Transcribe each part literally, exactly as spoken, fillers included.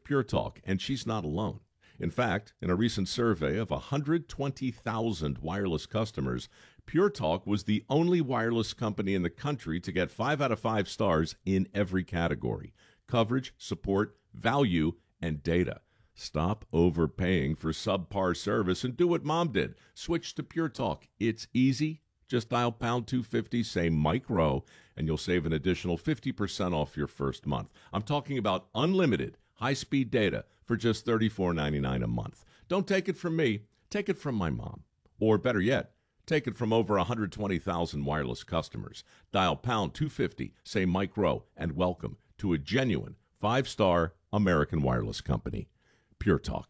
Pure Talk, and she's not alone. In fact, in a recent survey of one hundred twenty thousand wireless customers, Pure Talk was the only wireless company in the country to get five out of five stars in every category: coverage, support, value, and data. Stop overpaying for subpar service and do what Mom did. Switch to Pure Talk. It's easy. Just dial pound two fifty, say Mike Rowe, and you'll save an additional fifty percent off your first month. I'm talking about unlimited high-speed data for just thirty-four ninety-nine a month. Don't take it from me. Take it from my mom. Or better yet, take it from over one hundred twenty thousand wireless customers. Dial pound two fifty, say Mike Rowe, and welcome to a genuine five-star American wireless company. Pure Talk.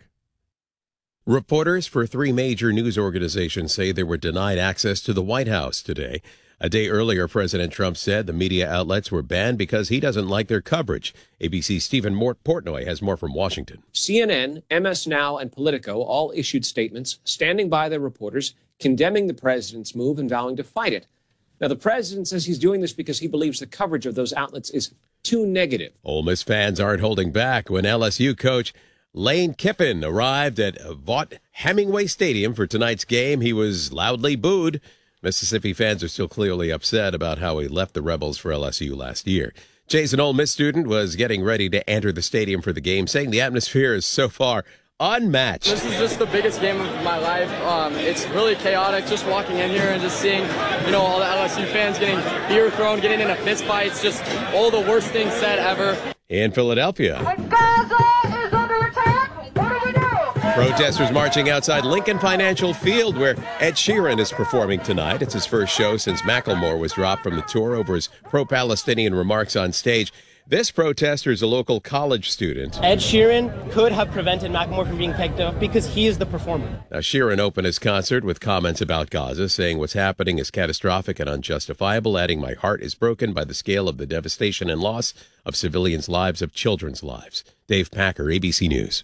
Reporters for three major news organizations say they were denied access to the White House today. A day earlier, President Trump said the media outlets were banned because he doesn't like their coverage. A B C's Stephen Mort Portnoy has more from Washington. C N N, M S Now, and Politico all issued statements standing by their reporters, condemning the president's move and vowing to fight it. Now, the president says he's doing this because he believes the coverage of those outlets is too negative. Ole Miss fans aren't holding back when L S U coach Lane Kiffin arrived at Vaught Hemingway Stadium for tonight's game. He was loudly booed. Mississippi fans are still clearly upset about how he left the Rebels for L S U last year. Jay's an Ole Miss student was getting ready to enter the stadium for the game, saying the atmosphere is so far unmatched. This is just the biggest game of my life. Um, it's really chaotic just walking in here and just seeing, you know, all the L S U fans getting beer thrown, getting into fist fights, just all the worst things said ever. In Philadelphia, When Gaza is under attack, what do we do? protesters marching outside Lincoln Financial Field, where Ed Sheeran is performing tonight. It's his first show since Macklemore was dropped from the tour over his pro-Palestinian remarks on stage. This protester is a local college student. Ed Sheeran could have prevented Macklemore from being picked up because he is the performer. Now, Sheeran opened his concert with comments about Gaza, saying what's happening is catastrophic and unjustifiable, adding, "My heart is broken by the scale of the devastation and loss of civilians' lives, of children's lives." Dave Packer, A B C News.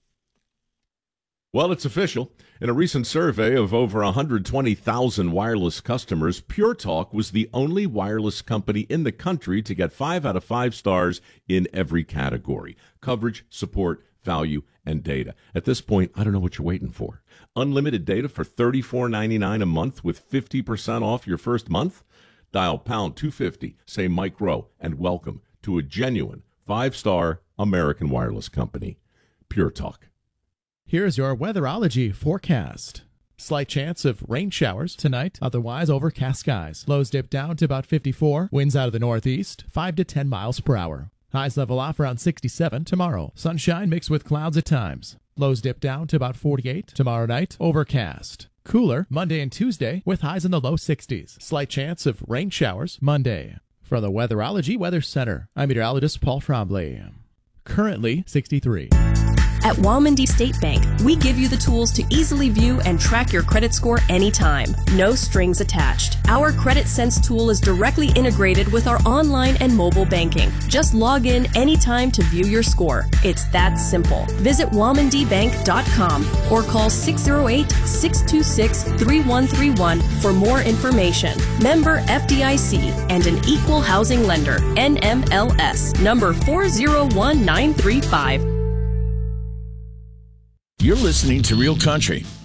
Well, it's official. In a recent survey of over one hundred twenty thousand wireless customers, Pure Talk was the only wireless company in the country to get five out of five stars in every category: coverage, support, value, and data. At this point, I don't know what you're waiting for. Unlimited data for thirty-four ninety-nine a month with fifty percent off your first month? Dial pound two fifty, say Mike Rowe, and welcome to a genuine five-star American wireless company. Pure Talk. Here's your weatherology forecast. Slight chance of rain showers tonight, otherwise overcast skies. Lows dip down to about fifty-four, winds out of the northeast, five to ten miles per hour. Highs level off around sixty-seven tomorrow. Sunshine mixed with clouds at times. Lows dip down to about forty-eight. Tomorrow night, overcast. Cooler Monday and Tuesday with highs in the low sixties. Slight chance of rain showers Monday. From the Weatherology Weather Center, I'm meteorologist Paul Trombley. Currently sixty-three. At Walmondie State Bank, we give you the tools to easily view and track your credit score anytime. No strings attached. Our Credit Sense tool is directly integrated with our online and mobile banking. Just log in anytime to view your score. It's that simple. Visit walmondie bank dot com or call six oh eight, six two six, three one three one for more information. Member F D I C and an equal housing lender. N M L S number four zero one nine three five. You're listening to Real Country